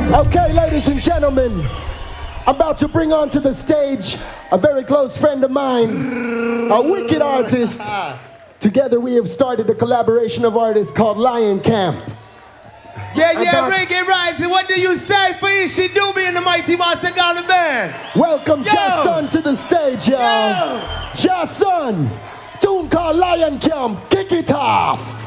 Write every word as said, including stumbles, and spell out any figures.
Okay, ladies and gentlemen, I'm about to bring onto the stage a very close friend of mine, a wicked artist. Together we have started a collaboration of artists called Lion Camp. Yeah, yeah, got... Reggae Rising, what do you say for Ishi Doobie and the Mighty Master Garland Band? Welcome Jason to the stage, y'all. Jason, tune called Lion Camp, kick it off.